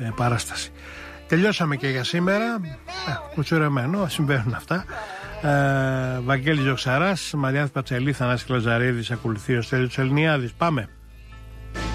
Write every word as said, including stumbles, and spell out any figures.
ε, παράσταση. Τελειώσαμε και για σήμερα. Ε, κουτσουρεμένο, συμβαίνουν αυτά. Ε, Βαγγέλης Γιοξαράς, Μαριάννης Πατσελή, Θανάσης Κλαζαρίδης, ακολουθεί ο Στέλιος Ελληνιάδης. Πάμε.